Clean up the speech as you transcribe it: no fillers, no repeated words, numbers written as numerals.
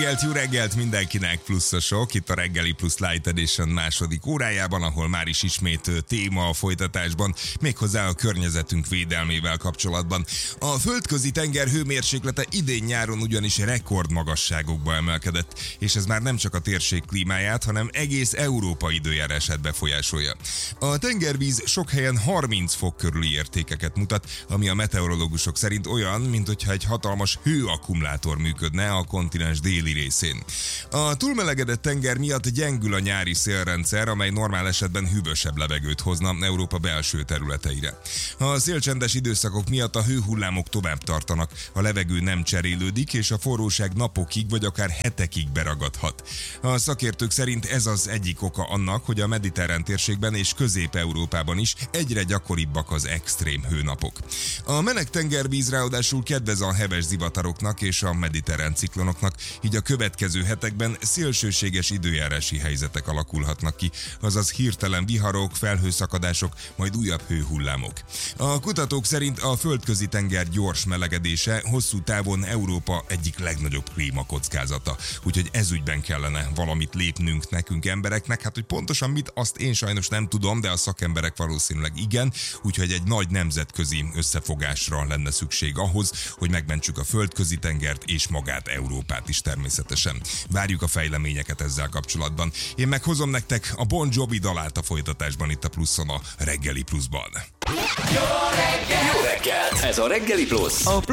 jó reggelt mindenkinek, pluszosok, itt a Reggeli Plusz Light Edition második órájában, ahol már is ismét téma a folytatásban, méghozzá a környezetünk védelmével kapcsolatban. A földközi tenger hőmérséklete idén-nyáron ugyanis rekordmagasságokba emelkedett, és ez már nem csak a térség klímáját, hanem egész Európa időjárását befolyásolja. A tengervíz sok helyen 30 fok körüli értékeket mutat, ami a meteorológusok szerint olyan, minthogyha egy hatalmas hőakkumulátor működne a kontinens déli részén. A túlmelegedett tenger miatt gyengül a nyári szélrendszer, amely normál esetben hűvösebb levegőt hozna Európa belső területeire. A szélcsendes időszakok miatt a hőhullámok tovább tartanak, a levegő nem cserélődik, és a forróság napokig vagy akár hetekig beragadhat. A szakértők szerint ez az egyik oka annak, hogy a mediterrán térségben és Közép-Európában is egyre gyakoribbak az extrém hőnapok. A meleg tengervíz ráadásul kedvez a heves zivataroknak és a mediterrán ciklonoknak, így a következő hetekben szélsőséges időjárási helyzetek alakulhatnak ki, azaz hirtelen viharok, felhőszakadások, majd újabb hőhullámok. A kutatók szerint a földközi tenger gyors melegedése hosszú távon Európa egyik legnagyobb klímakockázata, úgyhogy ezügyben kellene valamit lépnünk nekünk embereknek, hát hogy pontosan mit, azt én sajnos nem tudom, de a szakemberek valószínűleg igen, úgyhogy egy nagy nemzetközi összefogásra lenne szükség ahhoz, hogy megmentsük a földközi tengert és magát Európát is természetesen. Várjuk a fejleményeket ezzel kapcsolatban. Én meghozom nektek a Bon Jovi dalát a folytatásban itt a Pluszon, a Reggeli Pluszban. Jó reggelt! Ez a Reggeli Plusz. A